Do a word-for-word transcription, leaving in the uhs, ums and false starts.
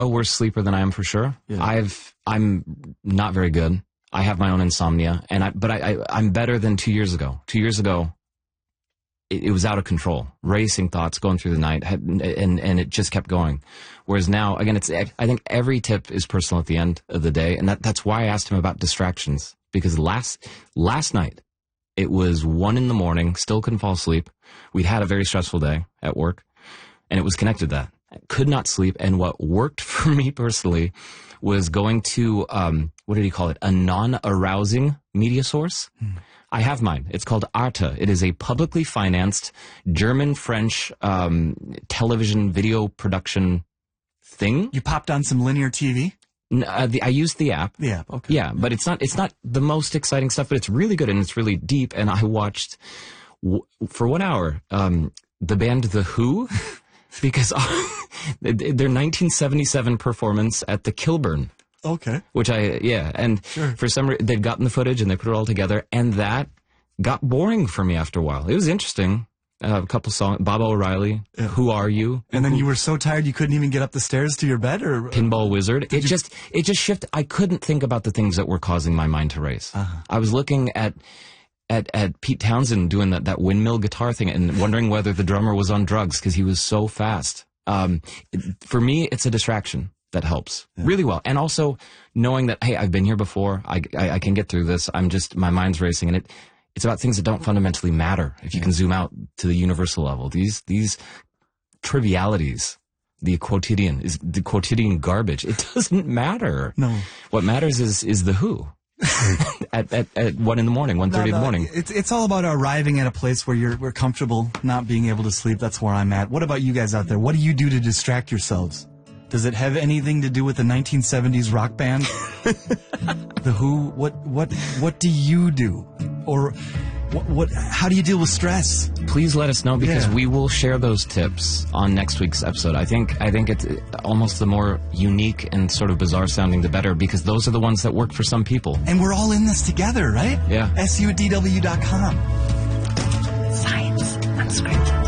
a worse sleeper than I am for sure. Yeah. I've I'm not very good. I have my own insomnia, and I but I, I I'm better than two years ago. Two years ago, it, it was out of control, racing thoughts going through the night, had, and and it just kept going. Whereas now, again, it's I think every tip is personal at the end of the day, and that that's why I asked him about distractions, because last last night it was one in the morning, still couldn't fall asleep. We'd had a very stressful day at work, and it was connected to that. I could not sleep, and what worked for me personally was going to, um, what did he call it, a non-arousing media source. Hmm. I have mine. It's called Arte. It is a publicly financed German-French um, television video production thing. You popped on some linear T V? Uh, the, I used the app. The app, okay. Yeah, but it's not it's not the most exciting stuff, but it's really good and it's really deep. And I watched, w for one hour, um, the band The Who, because their nineteen seventy-seven performance at the Kilburn. Okay. Which I, yeah, and sure. for some reason, they'd gotten the footage and they put it all together, and that got boring for me after a while. It was interesting. Uh, a couple songs, Bob O'Reilly, yeah. Who Are You? And then Who, you were so tired you couldn't even get up the stairs to your bed, or Pinball Wizard. It you... just, it just shifted. I couldn't think about the things that were causing my mind to race. Uh-huh. I was looking at, at, at Pete Townsend doing that, that windmill guitar thing and wondering whether the drummer was on drugs because he was so fast. Um, it, for me, it's a distraction that helps yeah. really well. And also knowing that, hey, I've been here before. I, I, I can get through this. I'm just, my mind's racing, and it, it's about things that don't fundamentally matter. If you yeah. can zoom out to the universal level, these, these trivialities, the quotidian is the quotidian garbage. It doesn't matter. No. What matters is, is the Who. at, at, at one in the morning, one thirty no, no, in the morning. It's, it's all about arriving at a place where you're, we're comfortable not being able to sleep. That's where I'm at. What about you guys out there? What do you do to distract yourselves? Does it have anything to do with the nineteen seventies rock band? The Who? What, what, what do you do? Or what, what, how do you deal with stress? Please let us know, because yeah. we will share those tips on next week's episode. I think, I think it's almost the more unique and sort of bizarre sounding, the better, because those are the ones that work for some people. And we're all in this together, right? Yeah. S U D W dot com. Science Unscripted.